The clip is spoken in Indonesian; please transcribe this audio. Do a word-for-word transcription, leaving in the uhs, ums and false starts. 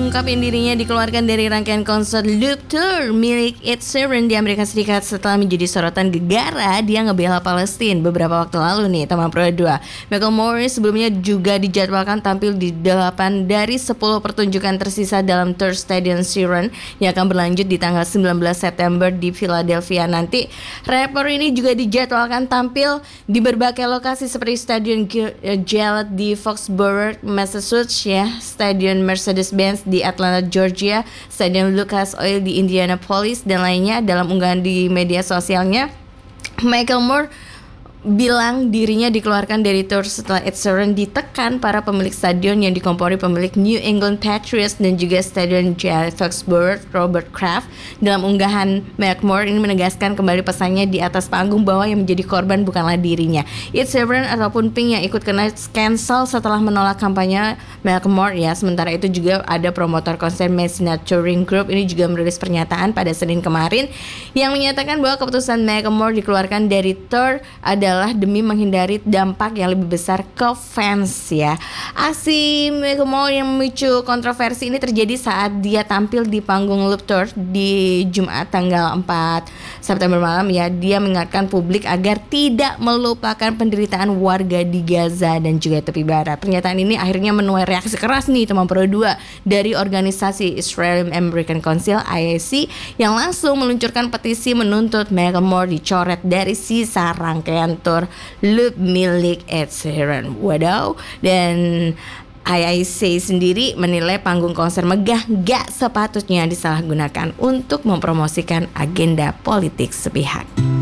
mengungkapkan dirinya dikeluarkan dari rangkaian konser Loop Tour milik Ed Sheeran di Amerika Serikat setelah menjadi sorotan gegara dia ngebela Palestina beberapa waktu lalu nih, teman Pro dua. Macklemore sebelumnya juga dijadwalkan tampil di delapan dari sepuluh pertunjukan tersisa dalam tour Stadium Sheeran yang akan berlanjut di tanggal sembilan belas September di Philadelphia nanti. Rapper ini juga dijadwalkan tampil di berbagai lokasi seperti Stadion Gillette di Foxborough, Massachusetts ya, Stadion Mercedes-Benz di Atlanta, Georgia, Stadion Lucas Oil di Indianapolis dan lainnya. Dalam unggahan di media sosialnya, Macklemore bilang dirinya dikeluarkan dari tour setelah Ed Sheeran ditekan para pemilik stadion yang dikompori pemilik New England Patriots dan juga Stadion Gillette Foxborough, Robert Kraft. Dalam unggahan, Macklemore ini menegaskan kembali pesannya di atas panggung bahwa yang menjadi korban bukanlah dirinya. Ed Sheeran ataupun Pink yang ikut kena cancel setelah menolak kampanye Macklemore ya. Sementara itu juga ada promotor konser Messina Touring Group ini juga merilis pernyataan pada Senin kemarin yang menyatakan bahwa keputusan Macklemore dikeluarkan dari tour ada adalah demi menghindari dampak yang lebih besar ke fans ya. Aksi Macklemore yang memicu kontroversi ini terjadi saat dia tampil di panggung Loop Tour di Jumat tanggal empat September malam ya. Dia mengingatkan publik agar tidak melupakan penderitaan warga di Gaza dan juga tepi barat. Pernyataan ini akhirnya menuai reaksi keras nih teman Pro dua dari organisasi Israel American Council I A C yang langsung meluncurkan petisi menuntut Macklemore dicoret dari sisa rangkaian tour Loop milik Ed Sheeran. Wadaw. Dan I A C sendiri menilai panggung konser megah gak sepatutnya disalahgunakan untuk mempromosikan agenda politik sepihak.